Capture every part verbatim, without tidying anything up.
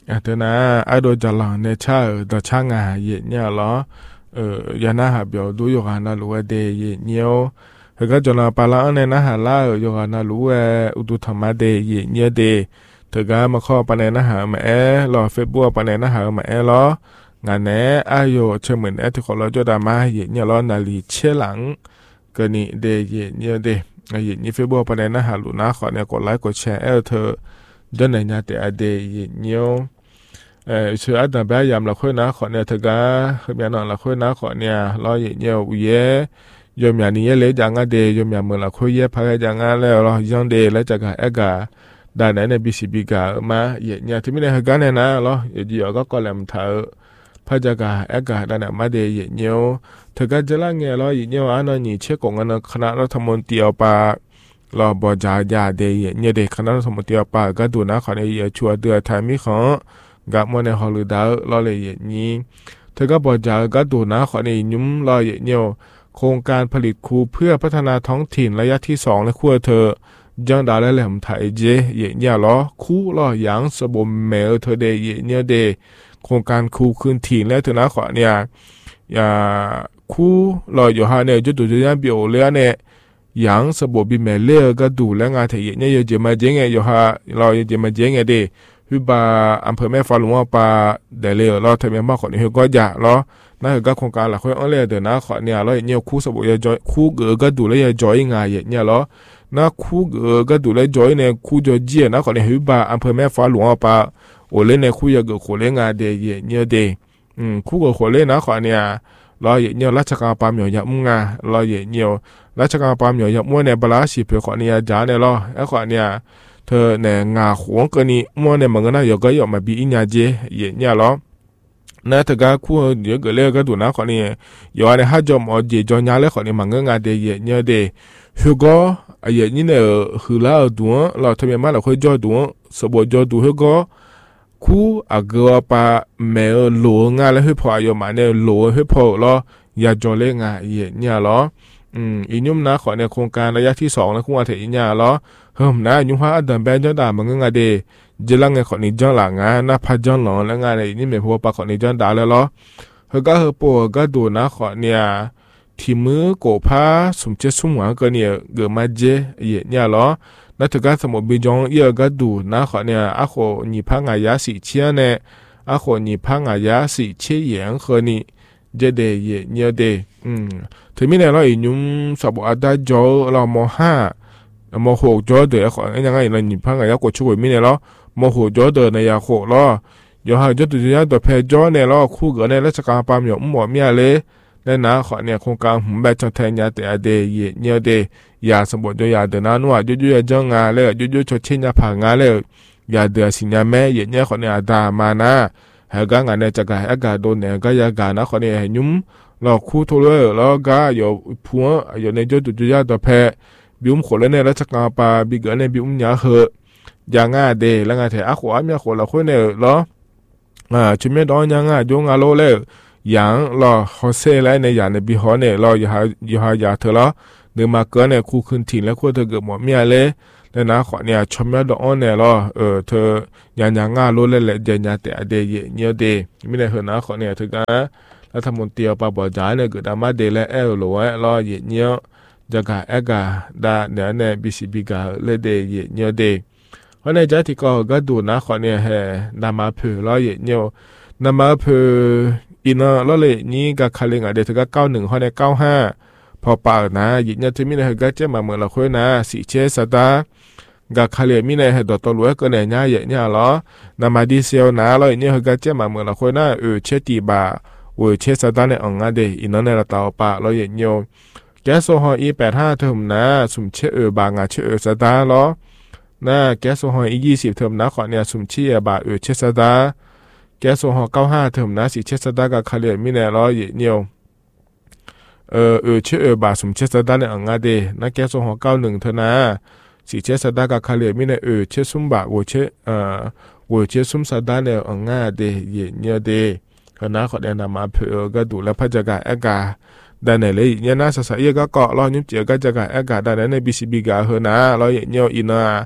อ่ะเถอะนะไอ้โดนจะหลังเนี่ยชาต่อช่างงานเย็นเนี่ยเหรอเออยานาหาเบียวดูอยู่กันนะรู้ว่าเดย์เย็นเนี่ยเฮก็จะลาปาละเนี่ยนะหาล่าอยู่กันนะรู้ว่าอุตุธรรมะเดย์เย็นเนี่ยเดย์เธอก็มาข้อปนเนี่ยนะหามาเอรอเฟซบุ๊กปนเนี่ยนะหามาเอเหรองานเนี้ยอายุเชื่อเหมือนเอที่คนเราจะดามาเย็นเนี่ยเหรอนาลีเชื่อหลังก็นี่เดย์เย็นเนี่ยเดย์เย็นนี่เฟซบุ๊กปนเนี่ยนะหาลูนะขอเนี่ยกดไลค์กดแชร์เออเธอเดินไหนเนี่ยแต่อเดย์เย็นเนี่ยเออเชื่อแต่แบบยามเราค่อยนะขอเนี่ยเธอก็คือแบบนั้นเราค่อยนะขอเนี่ยรอเย็นเนี่ยอุ้ยยมอย่างนี้เลยจังอ่ะเดย์ยมอย่างเมื่อเราค่อยเย่พักจังอ่ะแล้วเรายังเดย์แล้วจะก็เอกาด้านไหนในบีซีบีกามาเย็นเนี่ยที่ไม่ได้เหตุการณ์เนี่ยนะเราอยู่ดีก็ก็แหลมเธอพระจักรเอกาด้านไหนมาเดย์เย็นเนี่ยเธอก็จะล่างเงี้ยเราเย็นเนี่ยอันนั้นนี่เชื่อกงอันนั้นคณะรัฐมนตรีเอาไปเราบอจาญาเดย์เย็นเนี่ยเด็กคณะรัฐมนตรีเอาไปก็ดูนะขอเนี่ยชัวเดือดไทยมีของกับมันในฮอลลีดาวเราเลยเย็นนี้เธอก็บอจาก็ดูนะขอเนี่ยยุ่มเราเย็นเนี่ยโครงการผลิตครูเพื่อพัฒนาท้องถิ่นระยะที่สองและขั้วเธอยังดาและแหลมไทยเจเย็นเนี่ยล้อคู่ล้อยังสบมเมลเธอเดย์เย็นเนี่ยเดโครงการครูคืนถิ่นและเธอนะขอเนี่ยอย่าคู่ล้ออยู่ฮะเนี่ยจุดตัวยันเบียวเลี้ยเนี่ยยังสบบิเมลเล่ก็ดูแลงานไทยเนี่ยอยู่เจมาเจงอยู่ฮะล้ออยู่เจมาเจงเดฮึบาอำเภอแม่ฟ้าหลวงปาเดเลล้อทะเบียนมาขอเนี่ยก็อย่าล้อนั่นคือก็โครงการหลักค่อยอ้อเล่เดี๋ยวนะขอเนี่ยล้อเนี่ยคู่สบยจอยคู่เกือก็ดูแลจอยงานเนี่ยล้อนะคู่เออก็ดูแลจอยเนี่ยคู่จอยเจียนะขอเนี่ยฮึบาอำเภอแม่ฟ้าหลวงปาโอเล่เนี่ยคู่ยาเกือโคเล่งาเดยเนี่ยเดอืมคู่กับโคเล่นะขอเนี่ยรอเนี่ยราชการปามเหมียวยามุงารอเนี่ยราชการปามเหมียวยามัวเนี่ยบลาสิเพื่อขอเนี่ยจาเนี่ยรอไอ้ขอเนี่ยเธอเนี่ยงาหวงกันนี่มัวเนี่ยมันก็น่าอยู่ก็อยู่มาบีอินยาเจเนี่ยรอนะเธอก็คู่เดี๋ยวก็เลิกก็ดูนะขอเนี่ยอยู่ในฮัจจอมอเจจอนยาเลยขอเนี่ยมันก็งาเดยเนี่ยเดฮึก็ไอ้ยันนี่เนี่ยคือเราดูเราทำยังไงเราค่อยจอดูสบจอดูฮึก็คู่อาเกอปาเมลโลงาแล้วฮึพออยู่มาเนี่ยโลฮึพอแล้วยาจอเล่งาเยเนี่ยล้ออืมอีนุ่มนะขอในโครงการระยะที่สองนะคู่อาเทอีเนี่ยล้อเฮิมนะยุ่งว่าอันดับแบนจอดามันก็งาเดเจลังไงขอนี่จอหลังงานะพัดจอหลงแล้วงานในนี่เหมือนพวกปาขอนี่จอดาแล้วล้อเฮก็เฮปัวก็ดูนะขอเนี่ยที่มือโกพ้าสมเจสมหวังก็เนี่ยเกิดมาเจเยเนี่ยล้อนั่นถือการสมบูรณ์จงเยอะก็ดูนะขอเนี่ยอาโคนีพังอายาสีเชียเนี่ยอาโคนีพังอายาสีเชียเหยงคือนี่เจเดเยเนี่ยเดอืมถึงมีเนี่ยเราอีนุ่มสบอาดาจอเราโมห้ามหกจอเดอขอยังไงเรานีพังอายากดช่วยมีเนี่ยเราโมหกจอเดอในยาโคล้อยอหาจอตัวนี้ตัวเพจอเนี่ยเราคู่กันในราชการปามหยงหมอเมียเลยและนะขอเนี่ยโครงการหุ่นแบบจอแทนยาแต่เดยเนี่ยเดยาสมบูรณ์ยาเดินนัวยุ่ยๆจังงาเลยยุ่ยๆชดเชยยาผ่างาเลยยาเดือสิญญาแม่เนี่ยขอเนี่ยดามานะหากงานเนี่ยจะกายอากาศโดนเนี่ยก็ยากานะขอเนี่ยยุ่มเราคู่ทุเรศแล้วก็อยู่พัวอยู่ในจุดจุดยาตัวแพรบิวมขอเลยในราชการปาบิกในบิวมยาเหอะยางาเดแล้วงานแถอะขวามีขอเราคุยเนี่ยเหรออ่าชิมไม่ดอนยังอ่ะยงอาโลเลยอย่างเราเขาเซ่แล้วในอย่างในบิฮอเนี่ยเราอย่าหาอย่าหาอย่าเถอะละเดินมาเกินเนี่ยคู่คืนถิ่นแล้วคู่เธอเกิดหมดเมียเลยแล้วนะขอเนี่ยชมยอดดอกเนี่ยเราเออเธออย่างอย่างง่าโลเลยแหละเดียร์แต่เดียเนียเดไม่ได้เหรอนะขอเนี่ยเธอก็รัฐมนตรีปาบอจ่ายเนี่ยเกิดดราม่าเดและเอลโลไว้เราเยเนียจะกาเอกาดาเนี่ยเนี่ยบีซีบีกาเลยเดเยเนียเดเพราะในใจที่ก็ก็ดูนะขอเนี่ยเฮนามาเผือเราเยเนียนามาเผืออินเนอร์แล้วเลยนี่ก็คาลิงอ่ะเดี๋ยวถึงก็เก้าหนึ่งข้อในเก้าห้าพอปากนะยินเนี่ยที่มีในก็เจ้ามาเมื่อเราคุยนะสีเชสตาก็คาลิมีในเหตุดตัวรวยก็เนี่ยเนี่ยเยเนี่ยหรอนามาดีเซลนะแล้วเนี่ยก็เจ้ามาเมื่อเราคุยนะเออเชติบาเวอเชสตาในอ่างเดอินเนอร์ในเราต่อปากเราเยเนี่ยแก๊สโซฮอลอีแปดห้าเทอมนะสุ่มเชเออบางอ่ะเชเออสตาร์หรอนะแก๊สโซฮอลอียี่สิบเทอมนะขอเนี่ยสุ่มเชียบาเออเชสตาแก๊สโซฮอลเก้าห้าเทอมนะสีเชสตากับคาเลียมีในร้อยเนี่ยเออเออเชเออบาสุ่มเชสตาในอ่างเดนะแก๊สโซฮอลเก้าหนึ่งเทอนะสีเชสตากับคาเลียมีในเออเชซุมบาโวเชเอ่อโวเชซุมสตาในอ่างเดเยเนี่ยเดคณะขอแนะนำมาเพื่อก็ดูแลพัฒนาอากาศด้านไหนเลยเนี่ยนะสสายก็เกาะรอยุ่งเจียก็จะกะอากาศด้านไหนในบีซีบีกาเฮนะรอเยี่ยวอินนะอ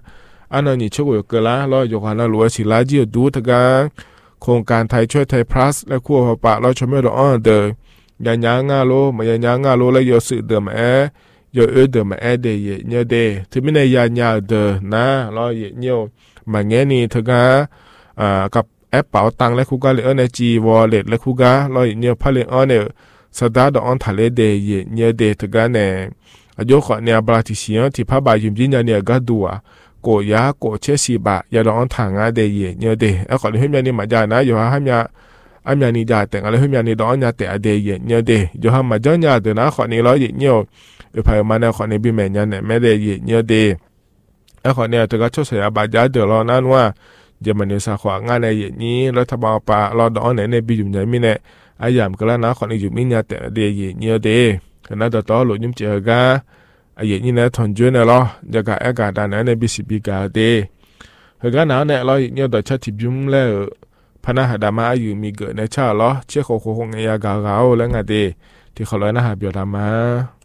อันนั้นนี่ช่วยเกล้าเราอยู่กันแล้วรู้ว่าสิลาจีดูทกันโครงการไทยช่วยไทยพลัสและคู่หัวปะเราชมไม่รอเดอยันยังงาโลมายันยังงาโลแล้วยอสื่อเดิมแอยอเอเดิมแอเดยเนเดถึงไม่ในยันยาเดนะเราเยเนียวมาเงี้ยนี่ทกันอ่ากับแอปเป๋าตังและคู่กันเลยในจีวอลเล็ตและคู่กันเราเนียวพัลเลนออนเนี่ยสดาดอนทะเลเดยเนเดทกันเนี่ยอายุขอเนี่ยบราติเซียที่พระบายุมจินเนี่ยก็ดัวโกยาโกเชสีบะยาดอนทางอาเดยเนเดไอ้ขอเลยให้มีนี่มาจานะอยู่ให้มีอันนี้จ่าแต่งอะไรให้มีนี่ดอนยาแต่อเดยเนเดอยู่ให้มาจานยาเดนะขอนี้ร้อยเนียวเอพายมาเนี่ยขอนี้บิแมนยันเนี่ยไม่ได้เนเดไอ้ขอเนี่ยตัวก็ช่วยเสียบาจาเดรอนั่นว่าเดี๋ยวมันเนี่ยสักว่างานในอย่างนี้รัฐบาลปะรอดอนเนี่ยในบิยุมใหญ่ไม่เนี่ยไอ้ยามก็แล้วนะขอนี้อยู่มินยาแต่อเดยเนเดขณะต่อต่อหลุดยุ่มเจอกันไอ้ยันนี่นะทนจุนเนี่ยหรอจะกับไอ้การด่านเนี่ยบิสิบิกาเดเหตุการณ์นั้นเนี่ยเราเนี่ยต่อชัดทิบยุ่มแล้วพนักดามาอยู่มีเกิดในชาติหรอเชื่อโคโคงเงียกาเกาแล้วไงเดที่เขาเลยนะฮะเบียดามา